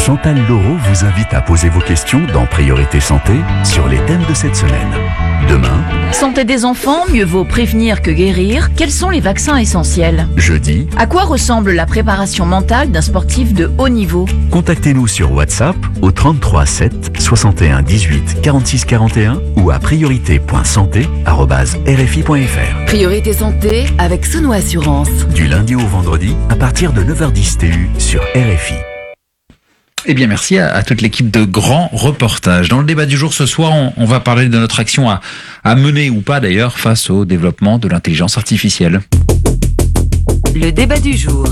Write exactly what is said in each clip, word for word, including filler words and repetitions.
Chantal Laureau vous invite à poser vos questions dans Priorité Santé sur les thèmes de cette semaine. Demain, Santé des enfants, mieux vaut prévenir que guérir. Quels sont les vaccins essentiels? jeudi, À quoi ressemble la préparation mentale d'un sportif de haut niveau? contactez-nous sur WhatsApp au trente-trois sept soixante et un dix-huit quarante-six quarante et un ou à priorité point santé arobase r f i point f r. Priorité santé avec Sono Assurance. Du lundi au vendredi à partir de neuf heures dix T U sur R F I. Eh bien, merci à, à toute l'équipe de Grand Reportage. Dans le débat du jour ce soir, on, on va parler de notre action à, à mener ou pas d'ailleurs face au développement de l'intelligence artificielle. Le débat du jour.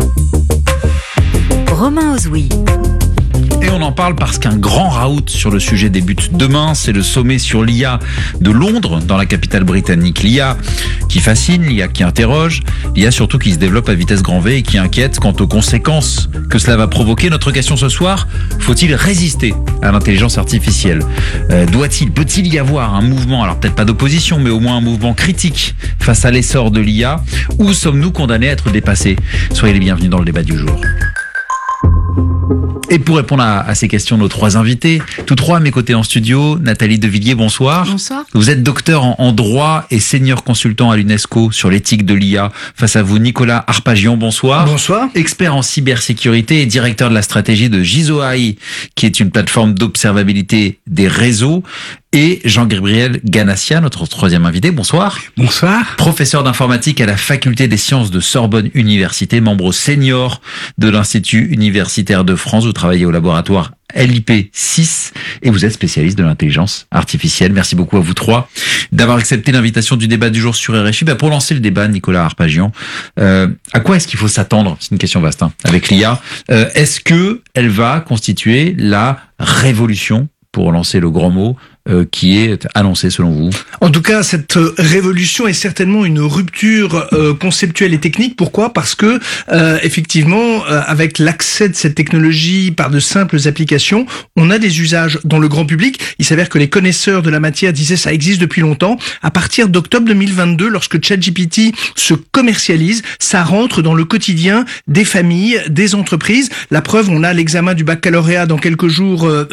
Romain Ozoui. Et on en parle parce qu'un grand raout sur le sujet débute demain. C'est le sommet sur l'I A de Londres, dans la capitale britannique. L'I A qui fascine, l'I A qui interroge, l'I A surtout qui se développe à vitesse grand V et qui inquiète quant aux conséquences que cela va provoquer. Notre question ce soir, faut-il résister à l'intelligence artificielle? euh, Doit-il, peut-il y avoir un mouvement, alors peut-être pas d'opposition, mais au moins un mouvement critique face à l'essor de l'I A? Ou sommes-nous condamnés à être dépassés? Soyez les bienvenus dans le débat du jour. Et pour répondre à, à ces questions, nos trois invités, tous trois à mes côtés en studio. Nathalie Devilliers, bonsoir. Bonsoir. Vous êtes docteur en, en droit et senior consultant à l'UNESCO sur l'éthique de l'I A. Face à vous, Nicolas Arpagian, bonsoir. Bonsoir. Expert en cybersécurité et directeur de la stratégie de Gizo.A I, qui est une plateforme d'observabilité des réseaux. Et Jean-Gabriel Ganassia, notre troisième invité, bonsoir. Bonsoir. Professeur d'informatique à la faculté des sciences de Sorbonne Université, membre senior de l'Institut universitaire de France. Vous travaillez au laboratoire L I P six et vous êtes spécialiste de l'intelligence artificielle. Merci beaucoup à vous trois d'avoir accepté l'invitation du débat du jour sur R F I. Bah pour lancer le débat, Nicolas Arpagian, euh, à quoi est-ce qu'il faut s'attendre? C'est une question vaste, hein, avec l'I A. Euh, est-ce que elle va constituer la révolution, pour lancer le grand mot, euh, qui est annoncée selon vous? En tout cas, cette euh, révolution est certainement une rupture euh, conceptuelle et technique. Pourquoi? Parce que euh, effectivement, euh, avec l'accès de cette technologie par de simples applications, on a des usages dans le grand public. Il s'avère que les connaisseurs de la matière disaient ça existe depuis longtemps. À partir d'octobre deux mille vingt-deux, lorsque ChatGPT se commercialise, ça rentre dans le quotidien des familles, des entreprises. La preuve, on a l'examen du baccalauréat dans quelques jours. Euh,